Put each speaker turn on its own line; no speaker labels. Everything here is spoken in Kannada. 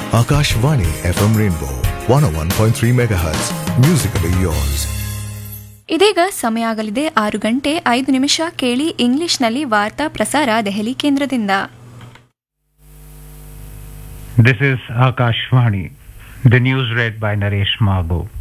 Akashvani FM Rainbow 101.3 MHz. Musically yours.
ಇದೀಗ ಸಮಯ ಆಗಲಿದೆ 6:05 ಕೇಳಿ ಇಂಗ್ಲಿಷ್ನಲ್ಲಿ ವಾರ್ತಾ ಪ್ರಸಾರ ದೆಹಲಿ ಕೇಂದ್ರದಿಂದ.
This is Akashvani. The news read by Naresh Mago.